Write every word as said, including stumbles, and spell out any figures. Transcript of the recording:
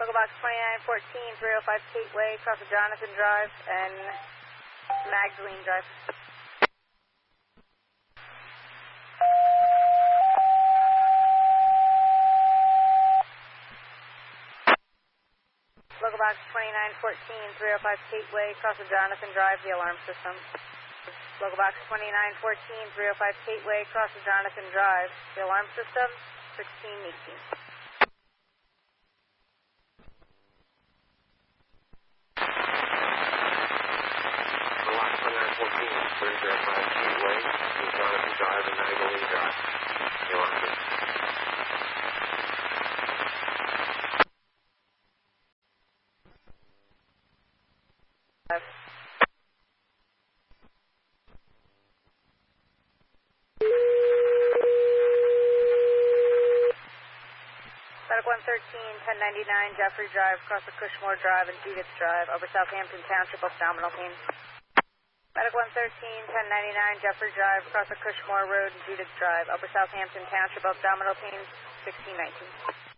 Local Box twenty-nine fourteen, three oh five Kate Way, across of Jonathan Drive and Magdalene Drive. Local Box twenty-nine fourteen, three oh five Kate Way, across of Jonathan Drive, the alarm system. Local Box twenty-nine fourteen, three oh five Kate Way, across of Jonathan Drive, the alarm system, sixteen eighteen. three oh five Kate Way, Jonathan Drive and Magdalene Drive. The alarm system. Medic one thirteen, ten ninety-nine, Jeffrey Drive, across of Cushmore Drive and Judith Drive, over Southampton Township, abdominal pain. Medic one thirteen, ten ninety-nine, Jeffrey Drive, across of Cushmore Road and Judith Drive, over Southampton Township, abdominal pain, sixteen nineteen.